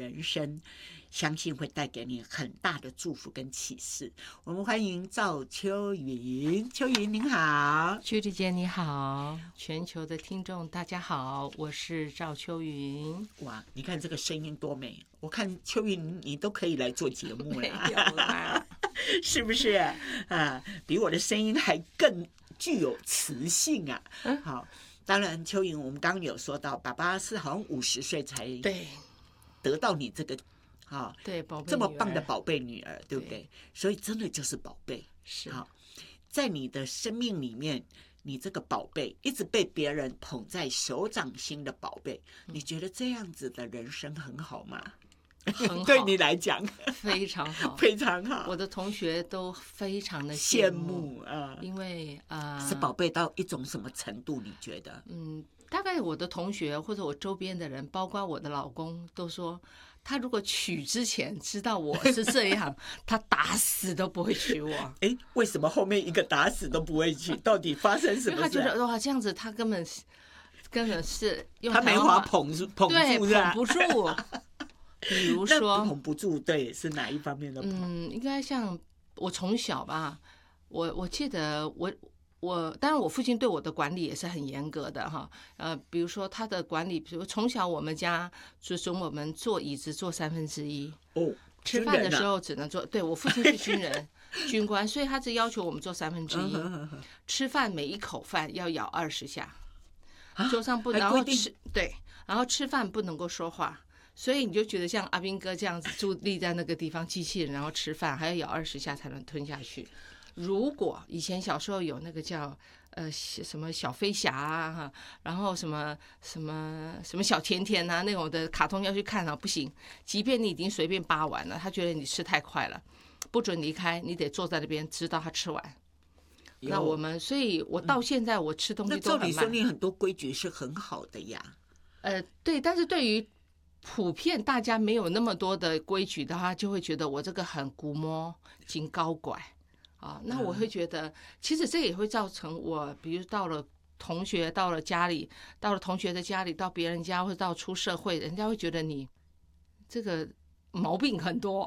人生，相信会带给你很大的祝福跟启示。我们欢迎赵秋云，秋云您好。 曲丽姐你好，全球的听众大家好，我是赵秋云。 哇，你看这个声音多美！我看秋云你都可以来做节目了， 没有啦是不是啊？比我的声音还更具有磁性啊！好，当然秋云，我们刚刚有说到，爸爸是好像50岁才对得到你这个对宝贝这么棒的宝贝女儿，对不对？ 对， 所以真的就是宝贝。 是好，在你的生命里面，你这个宝贝一直被别人捧在手掌心的宝贝，你觉得这样子的人生很好吗？ 很好， 对你来讲非常好， 非常好。 我的同学都非常的羡慕慕啊， 因为是宝贝到一种什么程度？你觉得？ 大概我的同学或者我周边的人，包括我的老公，都说他如果娶之前知道我是这样，他打死都不会娶我。 哎，为什么后面一个打死都不会娶？到底发生什么事？ 他觉得哇，这样子他根本是用他没法捧住， 对， 是吧？ 捧不住。比如说捧不住，对，是哪一方面的捧？ 应该像我从小吧，我记得当然我父亲对我的管理也是很严格的哈，比如说他的管理，比如从小我们家就准我们坐椅子坐1/3 哦， 吃饭的时候只能坐，对，我父亲是军人军官，所以他只要求我们坐1/3，吃饭每一口饭要咬20下，桌上不，然后吃，对，然后吃饭不能够说话。所以你就觉得像阿兵哥这样子伫立在那个地方机器人，然后吃饭还要咬20下才能吞下去。如果以前小时候有那个叫什么小飞侠啊，然后什么小甜甜啊那种的卡通要去看啊，不行，即便你已经随便扒完了，他觉得你吃太快了，不准离开，你得坐在那边直到他吃完。那所以我到现在我吃东西都很慢。 那照理说你很多规矩是很好的呀。 对，但是对于普遍大家没有那么多的规矩的话，就会觉得我这个很古摸、紧高拐啊。那我会觉得，其实这也会造成我，比如到了同学、到了家里、到了同学的家里、到别人家或者到出社会，人家会觉得你这个毛病很多。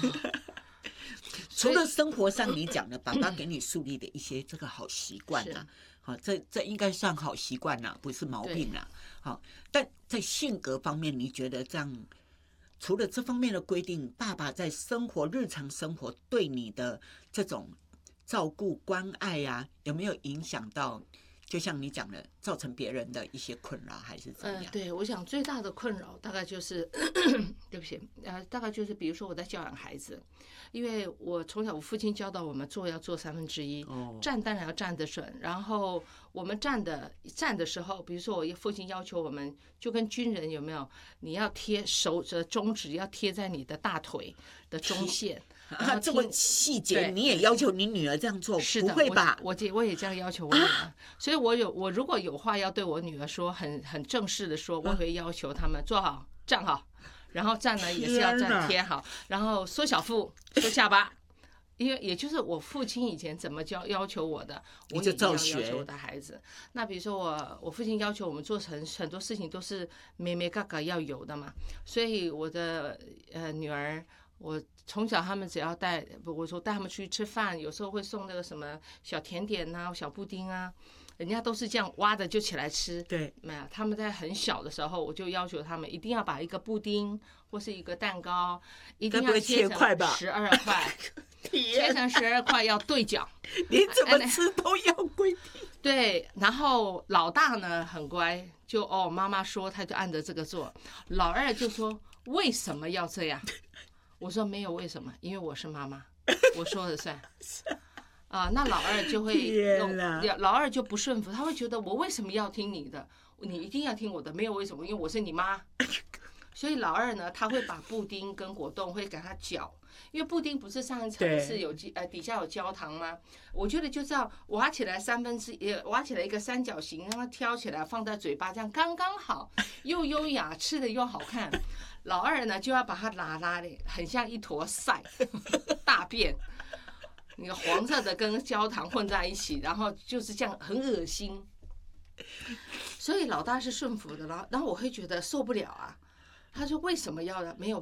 除了生活上你讲的爸爸给你树立的一些这个好习惯啊，好，这应该算好习惯啦，不是毛病啦。好，但在性格方面，你觉得这样，除了这方面的规定，爸爸在日常生活对你的这种照顾关爱啊，有没有影响到？就像你讲的，造成别人的一些困扰，还是怎么样？ 对，我想最大的困扰大概就是对不起，大概就是比如说我在教养孩子，因为我从小我父亲教导我们要坐1/3，站当然要站得准，然后我们站的时候，比如说我父亲要求我们就跟军人有没有，你要贴手的中指要贴在你的大腿的中线。 这么细节，你也要求你女儿这样做？ 是的， 不会吧？ 我也这样要求我女儿，所以我如果有话要对我女儿说，很正式的说，我会要求他们坐好、站好，然后站呢也是要站贴好，然后缩小腹、收下巴。因为也就是我父亲以前怎么要求我的，我也要求我的孩子。那比如说我父亲要求我们做很多事情都是妹妹嘎嘎要有的嘛，所以我的女儿。我从小他们只要我说带他们出去吃饭，有时候会送那个什么小甜点啊、小布丁啊，人家都是这样挖的就起来吃。 对， 没有，他们在很小的时候，我就要求他们一定要把一个布丁或是一个蛋糕，一定要切成12块，切成12块要对角， 连怎么吃都要规定。 对，然后老大呢很乖，就妈妈说他就按着这个做，老二就说为什么要这样？我说没有为什么，因为我是妈妈，我说了算。那老二就会老二就不顺服，他会觉得我为什么要听你的？你一定要听我的，没有为什么，因为我是你妈。所以老二呢，他会把布丁跟果冻会给他搅，因为布丁不是上一层是有底下有焦糖吗？我觉得就是要挖起来挖起来一个三角形，让它挑起来放在嘴巴，这样刚刚好，又优雅，吃的又好看。老二呢就要把它拉的很像一坨塞大便，那个黄色的跟焦糖混在一起，然后就是这样很恶心。所以老大是顺服的，然后我会觉得受不了啊。他说为什么要的？没有